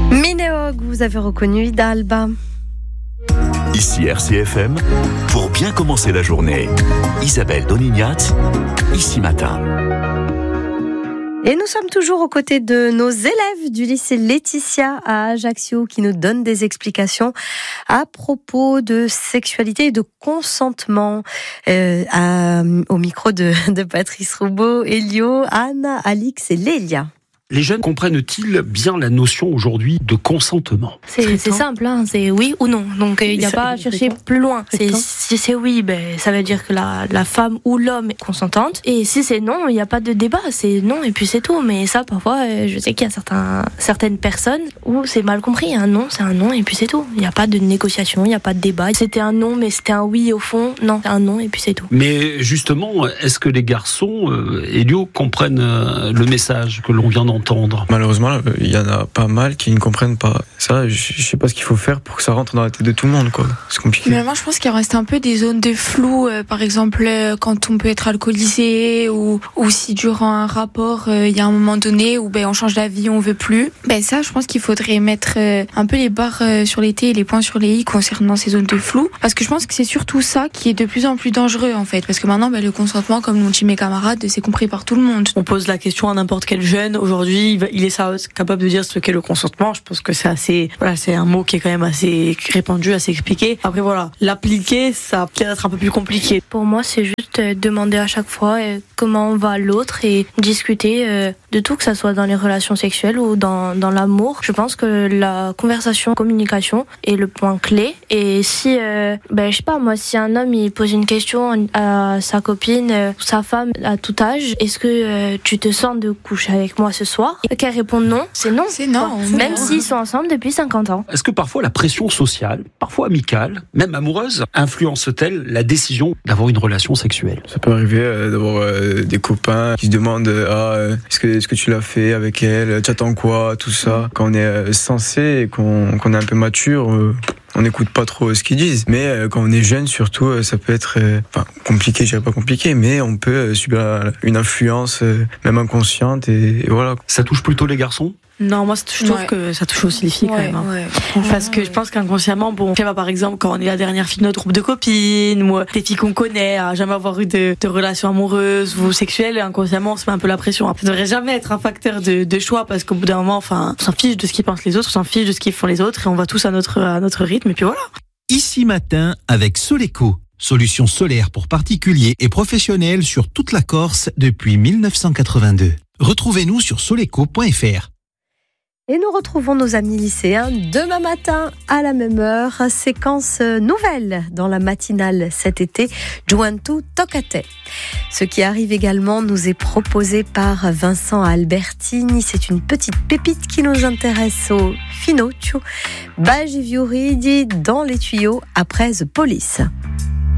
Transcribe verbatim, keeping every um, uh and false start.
Mineog, vous avez reconnu Ida Alba. Ici R C F M, pour bien commencer la journée, Isabelle Donignat, Ici Matin. Et nous sommes toujours aux côtés de nos élèves du lycée Laetitia à Ajaccio qui nous donnent des explications à propos de sexualité et de consentement. Euh, à, au micro de, de Patrice Roubaud, Elio, Anne, Alix et Lélia. Les jeunes comprennent-ils bien la notion aujourd'hui de consentement ? C'est, c'est simple, hein, c'est oui ou non. Donc il n'y a pas à chercher plus loin. C'est, si c'est oui, ben, ça veut dire que la, la femme ou l'homme est consentante. Et si c'est non, il n'y a pas de débat. C'est non et puis c'est tout. Mais ça, parfois, je sais qu'il y a certains, certaines personnes où c'est mal compris. Un non, c'est un non et puis c'est tout. Il n'y a pas de négociation, il n'y a pas de débat. C'était un non, mais c'était un oui au fond. Non, c'est un non et puis c'est tout. Mais justement, est-ce que les garçons, euh, Elio, comprennent euh, le message que l'on vient d'entendre ? Malheureusement, il y en a pas mal qui ne comprennent pas. Ça, je, je sais pas ce qu'il faut faire pour que ça rentre dans la tête de tout le monde, quoi. C'est compliqué. Mais moi, je pense qu'il reste un peu des zones de flou. Euh, par exemple, euh, quand on peut être alcoolisé ou, ou si durant un rapport, il euh, y a un moment donné où ben, on change d'avis, on veut plus. Ben ça, je pense qu'il faudrait mettre euh, un peu les barres euh, sur les T et les points sur les I concernant ces zones de flou. Parce que je pense que c'est surtout ça qui est de plus en plus dangereux, en fait. Parce que maintenant, ben, le consentement, comme l'ont dit mes camarades, c'est compris par tout le monde. On pose la question à n'importe quel jeune aujourd'hui. Il est capable de dire ce qu'est le consentement. Je pense que c'est assez, voilà, c'est un mot qui est quand même assez répandu, assez expliqué. Après voilà, l'appliquer, ça peut être un peu plus compliqué. Pour moi, c'est juste demander à chaque fois comment va l'autre et discuter de tout, que ça soit dans les relations sexuelles ou dans, dans l'amour. Je pense que la conversation, communication est le point clé. Et si, euh, ben je sais pas, moi, si un homme il pose une question à sa copine ou sa femme à tout âge, est-ce que euh, tu te sens de coucher avec moi ce soir? Et qu'elle répond non, c'est non. C'est non. C'est même non. S'ils sont ensemble depuis cinquante ans. Est-ce que parfois la pression sociale, parfois amicale, même amoureuse, influence-t-elle la décision d'avoir une relation sexuelle ? Ça peut arriver euh, d'avoir euh, des copains qui se demandent ah, euh, est-ce que, est-ce que tu l'as fait avec elle ? Tu attends quoi ? Tout ça. Quand on est euh, sensé et qu'on, qu'on est un peu mature, euh, on n'écoute pas trop ce qu'ils disent. Mais euh, quand on est jeune, surtout, euh, ça peut être euh, enfin, compliqué, je dirais pas compliqué, mais on peut euh, subir une influence, euh, même inconsciente, et, et voilà. Ça touche plutôt les garçons ? Non, moi je trouve ouais. que ça touche aussi les filles ouais, quand même. Hein. Ouais. Parce que ouais. je pense qu'inconsciemment, bon, par exemple, quand on est la dernière fille de notre groupe de copines, ou des filles qu'on connaît, à jamais avoir eu de, de relations amoureuses ou sexuelles, inconsciemment on se met un peu la pression. Ça devrait jamais être un facteur de, de choix, parce qu'au bout d'un moment, enfin, on s'en fiche de ce qu'ils pensent les autres, on s'en fiche de ce qu'ils font les autres, et on va tous à notre, à notre rythme, et puis voilà. Ici Matin avec Soleco, solution solaire pour particuliers et professionnels sur toute la Corse depuis dix-neuf cent quatre-vingt-deux. Retrouvez-nous sur soleco point f r. Et nous retrouvons nos amis lycéens demain matin à la même heure. Séquence nouvelle dans la matinale cet été, Juventud Tocate. Ce qui arrive également nous est proposé par Vincent Albertini. C'est une petite pépite qui nous intéresse au Finocchio. Bagiviuridi dans les tuyaux après The Police.